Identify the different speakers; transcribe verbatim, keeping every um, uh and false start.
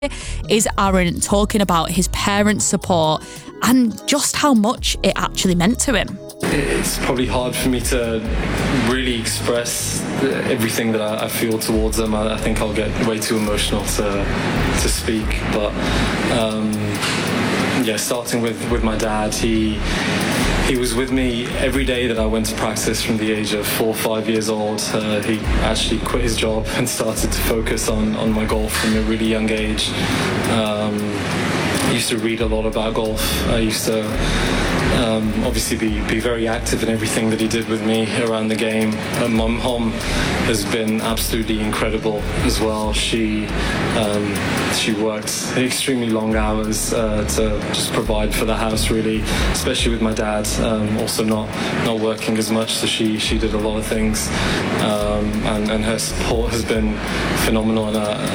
Speaker 1: is Aaron talking about his parents' support and just how much it actually meant to him.
Speaker 2: It's probably hard for me to really express everything that I, I feel towards them. I, I think I'll get way too emotional to to speak. But um, yeah, starting with, with my dad, he he was with me every day that I went to practice from the age of four or five years old. Uh, he actually quit his job and started to focus on, on my golf from a really young age. Um, I used to read a lot about golf. I used to Um, obviously be, be very active in everything that he did with me around the game. Uh, my mom has been absolutely incredible as well. She um, she worked extremely long hours uh, to just provide for the house, really, especially with my dad um, also not not working as much, so she, she did a lot of things, um, and, and her support has been phenomenal, and I,